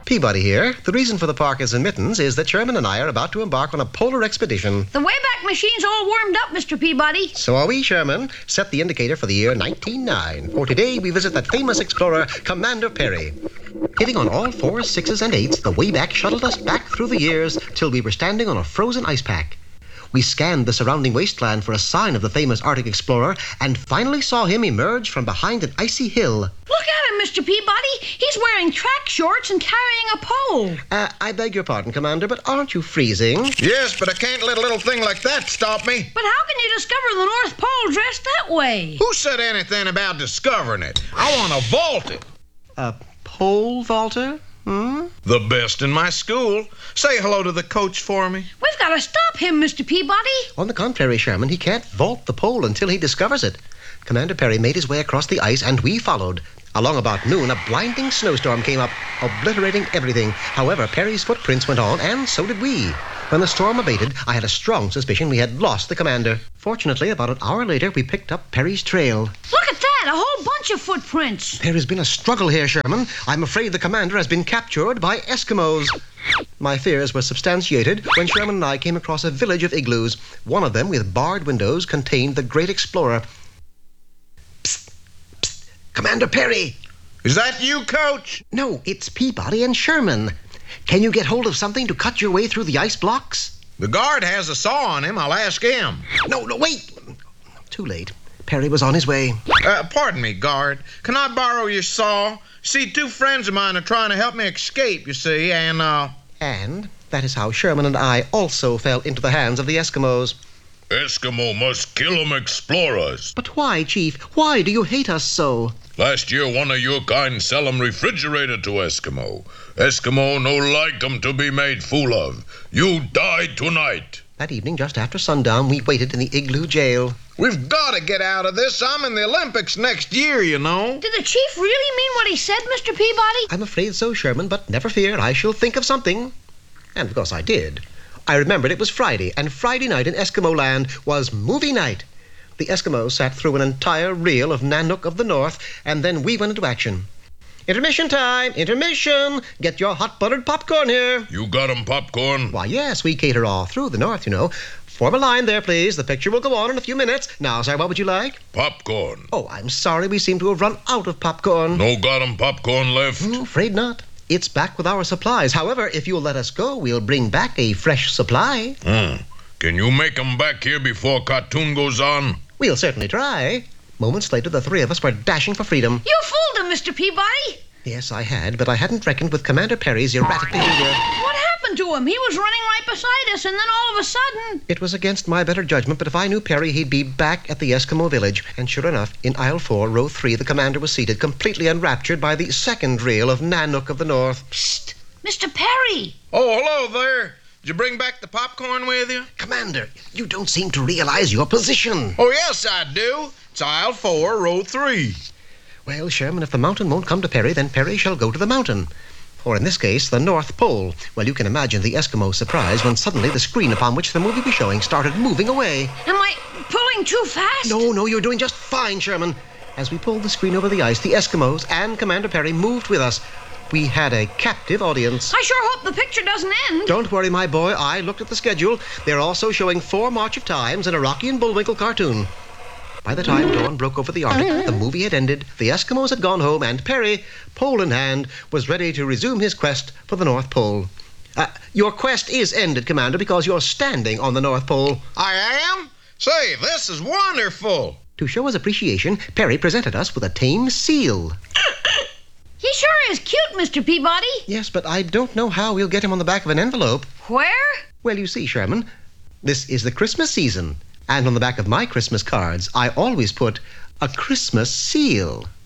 Peabody here. The reason for the parker's admittance is that Sherman and I are about to embark on a polar expedition. The Wayback Machine's all warmed up, Mr. Peabody. So are we, Sherman. Set the indicator for the year 1909. For today, we visit that famous explorer, Commander Perry. Hitting on all 4s, 6s, and 8s, the Wayback shuttled us back through the years till we were standing on a frozen ice pack. We scanned the surrounding wasteland for a sign of the famous Arctic explorer and finally saw him emerge from behind an icy hill. Look at him, Mr. Peabody. He's wearing track shorts and carrying a pole. I beg your pardon, Commander, but aren't you freezing? Yes, but I can't let a little thing like that stop me. But how can you discover the North Pole dressed that way? Who said anything about discovering it? I want to vault it. A pole vaulter? The best in my school. Say hello to the coach for me. We've got to stop him, Mr. Peabody. On the contrary, Sherman, he can't vault the pole until he discovers it. Commander Perry made his way across the ice, and we followed. Along about noon, a blinding snowstorm came up, obliterating everything. However, Perry's footprints went on, and so did we. When the storm abated, I had a strong suspicion we had lost the commander. Fortunately, about an hour later, we picked up Perry's trail. Look at that, a whole bunch of footprints. There has been a struggle here, Sherman. I'm afraid the commander has been captured by Eskimos. My fears were substantiated when Sherman and I came across a village of igloos. One of them, with barred windows, contained the great explorer. Psst, psst, Commander Perry! Is that you, Coach? No, it's Peabody and Sherman. Can you get hold of something to cut your way through the ice blocks? The guard has a saw on him. I'll ask him. No, wait. Too late. Perry was on his way. Pardon me, guard. Can I borrow your saw? See, 2 friends of mine are trying to help me escape, you see, and And that is how Sherman and I also fell into the hands of the Eskimos. Eskimo must kill 'em explorers. But why, Chief? Why do you hate us so? Last year, one of your kind sell 'em refrigerator to Eskimo. Eskimo no like 'em to be made fool of. You die tonight. That evening, just after sundown, we waited in the igloo jail. we've got to get out of this. I'm in the Olympics next year, you know. Did the chief really mean what he said, Mr. Peabody? I'm afraid so, Sherman, but never fear, I shall think of something. And of course I did. I remembered it was Friday, and Friday night in Eskimo land was movie night. The Eskimos sat through an entire reel of Nanook of the North, and then we went into action. Intermission time! Intermission! Get your hot buttered popcorn here. You got 'em popcorn? Why, yes, we cater all through the North, you know. Form a line there, please. The picture will go on in a few minutes. Now, sir, what would you like? Popcorn. Oh, I'm sorry. We seem to have run out of popcorn. No got 'em popcorn left? Afraid not. It's back with our supplies. However, if you'll let us go, we'll bring back a fresh supply. Can you make 'em back here before cartoon goes on? We'll certainly try. Moments later, the 3 of us were dashing for freedom. You fooled him, Mr. Peabody. Yes, I had, but I hadn't reckoned with Commander Perry's erratic behavior. What happened to him? He was running right beside us, and then all of a sudden... It was against my better judgment, but if I knew Perry, he'd be back at the Eskimo village. And sure enough, in aisle 4, row 3, the commander was seated, completely enraptured by the second reel of Nanook of the North. Psst! Mr. Perry! Oh, hello there. Did you bring back the popcorn with you? Commander, you don't seem to realize your position. Oh, yes, I do. It's aisle 4, row 3. Well, Sherman, if the mountain won't come to Perry, then Perry shall go to the mountain. Or in this case, the North Pole. Well, you can imagine the Eskimo's surprise when suddenly the screen upon which the movie was showing started moving away. Am I pulling too fast? No, you're doing just fine, Sherman. As we pulled the screen over the ice, the Eskimos and Commander Perry moved with us. We had a captive audience. I sure hope the picture doesn't end. Don't worry, my boy. I looked at the schedule. They're also showing 4 March of Times and a Rocky and Bullwinkle cartoon. By the time dawn broke over the Arctic, the movie had ended, the Eskimos had gone home, and Perry, pole in hand, was ready to resume his quest for the North Pole. Your quest is ended, Commander, because you're standing on the North Pole. I am? Say, this is wonderful. To show his appreciation, Perry presented us with a tame seal. He sure is cute, Mr. Peabody. Yes, but I don't know how we'll get him on the back of an envelope. Where? Well, you see, Sherman, this is the Christmas season. And on the back of my Christmas cards, I always put a Christmas seal.